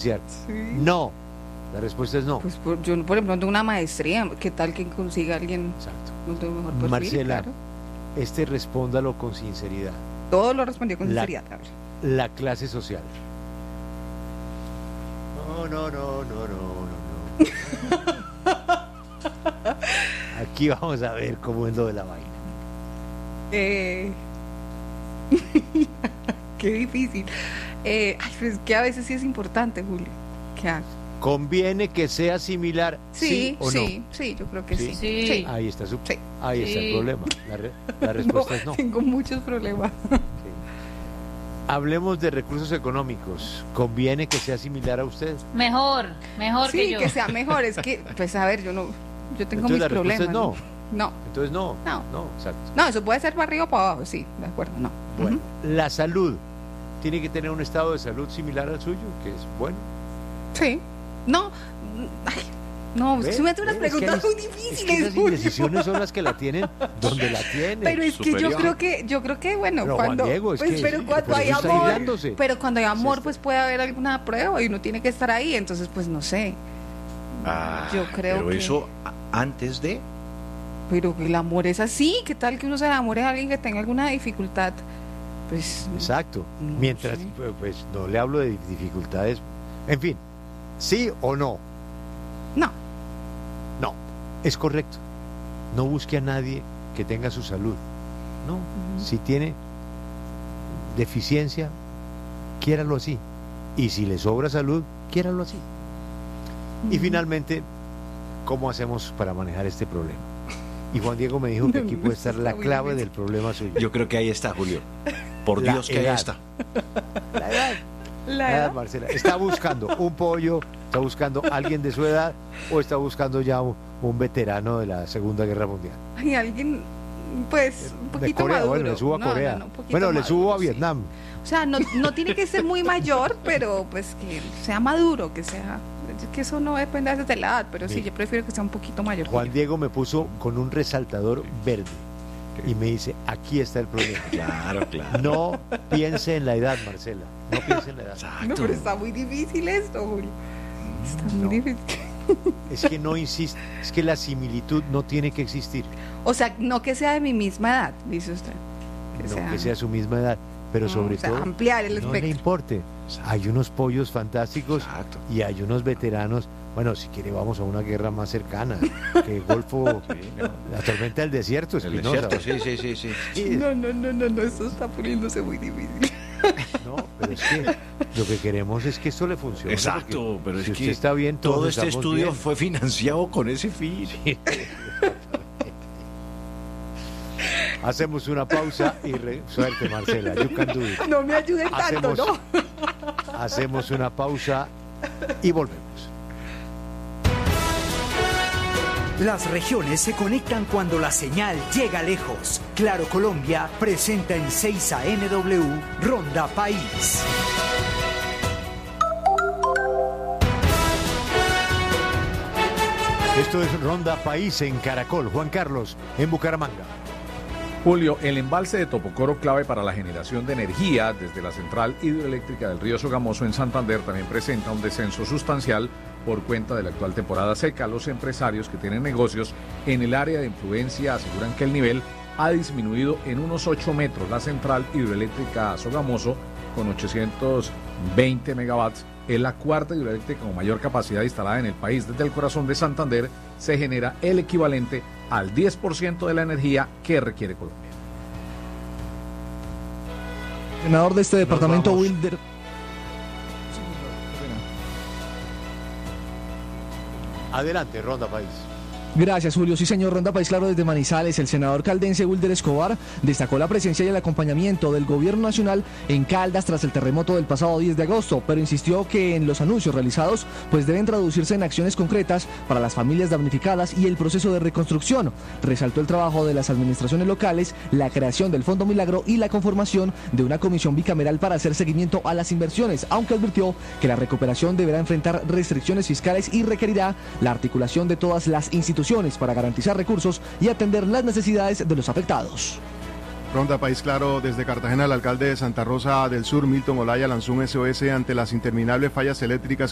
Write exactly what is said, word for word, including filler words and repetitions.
licenciar. Sí. No, la respuesta es no. Pues por, yo, por ejemplo, tengo una maestría, ¿qué tal que consiga alguien Exacto. con tu mejor perfil? Marcela, Claro. este respóndalo con sinceridad. Todo lo respondió con La- sinceridad. a ver. La clase social. No, no, no, no, no, no, no. Aquí vamos a ver cómo es lo de la vaina. Eh... Qué difícil. Eh, ay, pues que a veces sí es importante, Julio. ¿Qué hago? ¿Conviene que sea similar? Sí, Sí, o sí, no. sí, yo creo que sí. Sí. Sí. Ahí está su, Sí. ahí está el Sí. problema. La, re- la respuesta No, es no. tengo muchos problemas. Sí. Hablemos de recursos económicos. ¿Conviene que sea similar a usted? Mejor, mejor Sí, que yo. que sea mejor. Es que, pues a ver, yo no, yo tengo Entonces, mis la respuesta problemas. es no. No, Entonces no. No. No, exacto. no, eso puede ser para arriba o para abajo, sí, de acuerdo, no. Bueno, Ujú. la salud. ¿Tiene que tener un estado de salud similar al suyo? Que es bueno. Sí. No, ay, no, ¿Ve? se me hace unas ¿Ve? Es que preguntas hay- muy Es difíciles, que esas Julio. indecisiones son las que la tienen donde la tienen. Pero es que yo superior. creo que, yo creo que bueno, Pero, Juan cuando, Diego, es pues, que pero sí, cuando por hay eso está amor, hilándose. pero cuando hay amor, está. pues puede haber alguna prueba y uno tiene que estar ahí, entonces pues no sé. Ah, Yo creo pero que- eso a- antes de... Pero el amor es así, ¿qué tal que uno se enamore de alguien que tenga alguna dificultad? Pues Exacto. No Mientras, sé. pues, pues, no le hablo de dificultades. En fin, sí o no. no. No, es correcto. No busque a nadie que tenga su salud. No, Ujú. si tiene deficiencia, quiéralo así. Y si le sobra salud, quiéralo así. Y Ujú. finalmente, ¿cómo hacemos para manejar este problema? Y Juan Diego me dijo que aquí puede estar la Está muy clave difícil. del problema suyo. Yo creo que ahí está, Julio. Por La Dios que ahí edad. está. La edad. La La edad. edad, Marcela. ¿Está buscando un pollo? ¿Está buscando alguien de su edad? ¿O está buscando ya un, un veterano de la Segunda Guerra Mundial? Ay, alguien, pues, un De poquito Corea, maduro. bueno, le subo a No, no, Corea. no, un poquito bueno, le maduro, subo a sí. Vietnam. O sea, no, no tiene que ser muy mayor, pero pues que sea maduro, que sea, que eso no depende de la edad, pero sí, Mire. yo prefiero que sea un poquito mayor. Juan Diego me puso con un resaltador verde y me dice, aquí está el problema. Claro, claro. No piense en la edad, Marcela. No piense en la edad. Exacto. No, pero está muy difícil esto, Julio. Está muy No. difícil. Es que no insiste, es que la similitud no tiene que existir. O sea, no que sea de mi misma edad, dice usted. Que No sea, que sea su misma edad, pero no, sobre o sea, todo ampliar el no le espectro. importe. Hay unos pollos fantásticos Exacto. y hay unos veteranos. Bueno, si quiere vamos a una guerra más cercana, que Golfo, Sí, no. la tormenta del desierto, El Espinosa. desierto, sí, sí, sí, sí. Sí, No, no, no, no, no, esto está poniéndose muy difícil. no, pero es que lo que queremos es que esto le funcione. Exacto, porque pero es si que usted está bien, todo todos este estamos estudio bien. fue financiado con ese fin. Hacemos una pausa y re- suerte, Marcela. You can do it. No me ayuden tanto, Hacemos- ¿no? Hacemos una pausa y volvemos. Las regiones se conectan cuando la señal llega lejos. Claro Colombia presenta en seis A M W Ronda País. Esto es Ronda País en Caracol. Juan Carlos, en Bucaramanga. Julio, el embalse de Topocoro, clave para la generación de energía desde la central hidroeléctrica del río Sogamoso en Santander, también presenta un descenso sustancial por cuenta de la actual temporada seca. Los empresarios que tienen negocios en el área de influencia aseguran que el nivel ha disminuido en unos ocho metros. La central hidroeléctrica Sogamoso, con ochocientos veinte megawatts, es la cuarta hidroeléctrica con mayor capacidad instalada en el país. Desde el corazón de Santander se genera el equivalente al diez por ciento de la energía que requiere Colombia. Senador de este departamento, vamos. Wilder. Adelante, Ronda País. Gracias, Julio. Sí, señor. Ronda País Claro desde Manizales. El senador caldense Wilder Escobar destacó la presencia y el acompañamiento del gobierno nacional en Caldas tras el terremoto del pasado diez de agosto, pero insistió que en los anuncios realizados pues deben traducirse en acciones concretas para las familias damnificadas y el proceso de reconstrucción. Resaltó el trabajo de las administraciones locales, la creación del Fondo Milagro y la conformación de una comisión bicameral para hacer seguimiento a las inversiones, aunque advirtió que la recuperación deberá enfrentar restricciones fiscales y requerirá la articulación de todas las instituciones para garantizar recursos y atender las necesidades de los afectados. Ronda País Claro desde Cartagena. El alcalde de Santa Rosa del Sur, Milton Olaya, lanzó un S O S ante las interminables fallas eléctricas